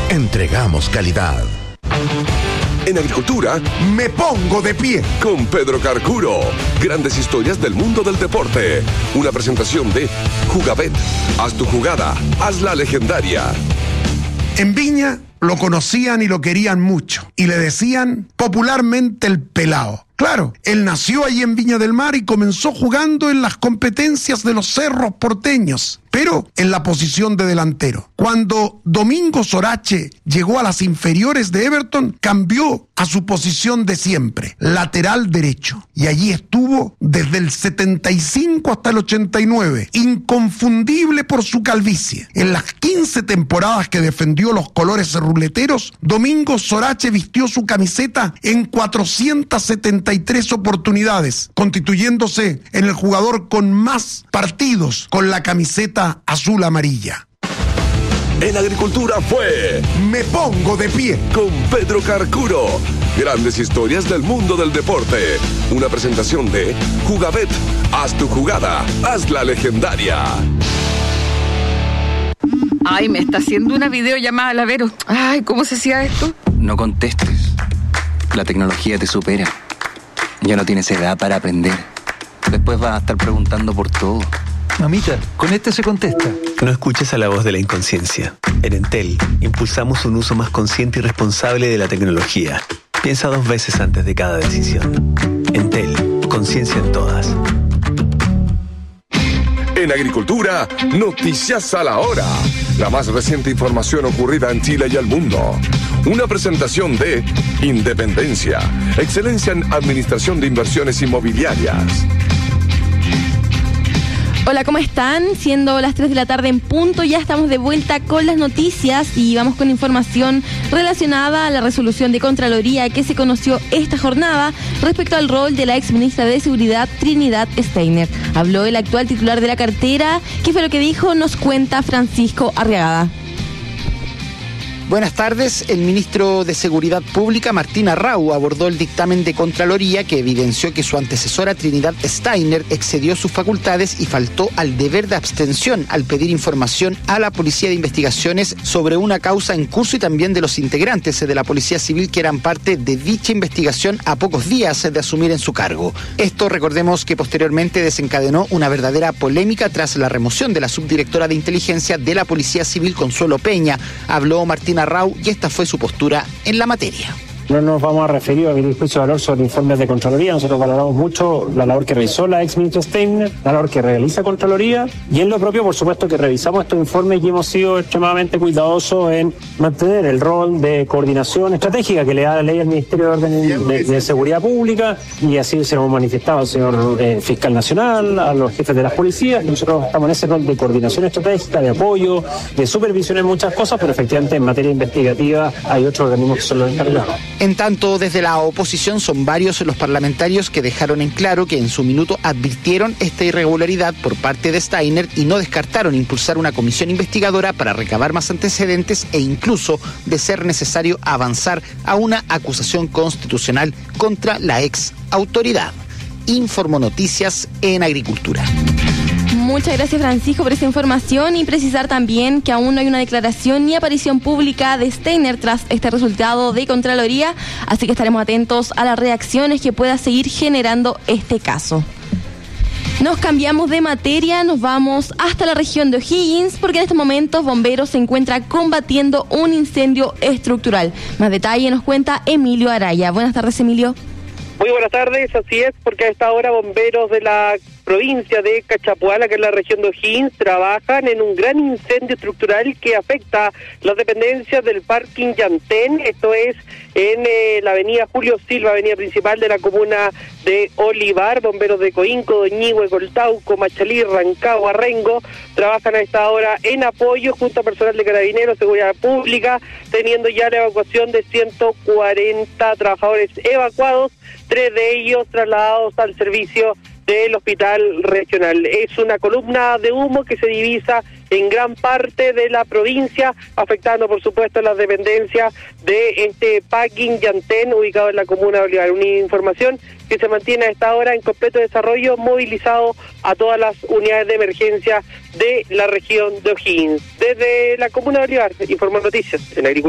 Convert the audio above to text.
entregamos calidad. En agricultura, me pongo de pie con Pedro Carcuro. Grandes historias del mundo del deporte. Una presentación de Jugabet. Haz tu jugada, hazla legendaria. En Viña lo conocían y lo querían mucho, y le decían popularmente el pelao. Claro, él nació allí en Viña del Mar y comenzó jugando en las competencias de los cerros porteños, pero en la posición de delantero. Cuando Domingo Sorache llegó a las inferiores de Everton, cambió a su posición de siempre, lateral derecho, y allí estuvo desde el 75 hasta el 89, inconfundible por su calvicie. En las 15 temporadas que defendió los colores ruleteros, Domingo Sorache vistió su camiseta en 473 oportunidades, constituyéndose en el jugador con más partidos con la camiseta azul amarilla. En agricultura fue Me pongo de pie con Pedro Carcuro. Grandes historias del mundo del deporte. Una presentación de Jugabet. Haz tu jugada, hazla legendaria. Ay, me está haciendo una videollamada, la Vero. Ay, ¿cómo se hacía esto? No contestes. La tecnología te supera. Ya no tienes edad para aprender. Después vas a estar preguntando por todo. Mamita, con este se contesta. No escuches a la voz de la inconsciencia. En Entel, impulsamos un uso más consciente y responsable de la tecnología. Piensa 2 veces antes de cada decisión. Entel, conciencia en todas. En agricultura, noticias a la hora. La más reciente información ocurrida en Chile y el mundo. Una presentación de Independencia, excelencia en administración de inversiones inmobiliarias. Hola, ¿cómo están? Siendo las 3 de la tarde en punto, ya estamos de vuelta con las noticias y vamos con información relacionada a la resolución de Contraloría que se conoció esta jornada respecto al rol de la exministra de Seguridad, Trinidad Steiner. Habló el actual titular de la cartera. ¿Qué fue lo que dijo? Nos cuenta Francisco Arriagada. Buenas tardes. El ministro de Seguridad Pública, Martín Arrau, abordó el dictamen de Contraloría que evidenció que su antecesora Trinidad Steiner excedió sus facultades y faltó al deber de abstención al pedir información a la Policía de Investigaciones sobre una causa en curso y también de los integrantes de la Policía Civil que eran parte de dicha investigación a pocos días de asumir en su cargo. Esto, recordemos que posteriormente desencadenó una verdadera polémica tras la remoción de la subdirectora de inteligencia de la Policía Civil, Consuelo Peña. Habló Martín Arrau y esta fue su postura en la materia. No nos vamos a referir a mi juicio de valor sobre informes de Contraloría. Nosotros valoramos mucho la labor que realizó la ex ministra Steiner, la labor que realiza Contraloría, y en lo propio, por supuesto, que revisamos estos informes y hemos sido extremadamente cuidadosos en mantener el rol de coordinación estratégica que le da la ley al Ministerio de Orden de Seguridad Pública, y así se lo hemos manifestado al señor fiscal nacional, a los jefes de las policías. Nosotros estamos en ese rol de coordinación estratégica, de apoyo, de supervisión en muchas cosas, pero efectivamente en materia investigativa hay otros organismos que son los encargados. En tanto, desde la oposición son varios los parlamentarios que dejaron en claro que en su minuto advirtieron esta irregularidad por parte de Steiner y no descartaron impulsar una comisión investigadora para recabar más antecedentes e incluso, de ser necesario, avanzar a una acusación constitucional contra la ex autoridad. Informó Noticias en Agricultura. Muchas gracias, Francisco, por esta información, y precisar también que aún no hay una declaración ni aparición pública de Steiner tras este resultado de Contraloría, así que estaremos atentos a las reacciones que pueda seguir generando este caso. Nos cambiamos de materia, nos vamos hasta la región de O'Higgins porque en estos momentos bomberos se encuentran combatiendo un incendio estructural. Más detalle nos cuenta Emilio Araya. Buenas tardes, Emilio. Muy buenas tardes, así es, porque a esta hora bomberos de la provincia de Cachapuala, que es la región de O'Higgins, trabajan en un gran incendio estructural que afecta las dependencias del parking Yantén. Esto es en la avenida Julio Silva, avenida principal de la comuna de Olivar. Bomberos de Coinco, Doñihue, Coltauco, Machalí, Rancagua, Rengo trabajan a esta hora en apoyo junto a personal de Carabineros, Seguridad Pública, teniendo ya la evacuación de 140 trabajadores evacuados, 3 de ellos trasladados al servicio del hospital regional. Es una columna de humo que se divisa en gran parte de la provincia, afectando por supuesto las dependencias de este parking Yantén ubicado en la comuna de Olivar. Una información que se mantiene a esta hora en completo desarrollo, movilizado a todas las unidades de emergencia de la región de O'Higgins. Desde la comuna de Olivar, informó Noticias en Agricultura.